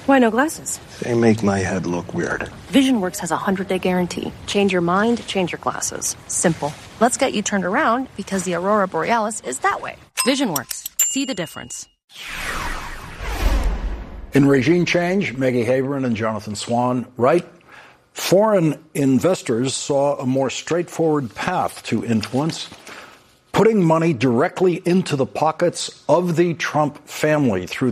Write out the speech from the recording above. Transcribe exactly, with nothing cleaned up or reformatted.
Why no glasses? They make my head look weird. VisionWorks has a hundred-day guarantee. Change your mind, change your glasses. Simple. Let's get you turned around because the Aurora Borealis is that way. VisionWorks. See the difference. In Regime Change, Maggie Haberman and Jonathan Swan write, foreign investors saw a more straightforward path to influence, putting money directly into the pockets of the Trump family through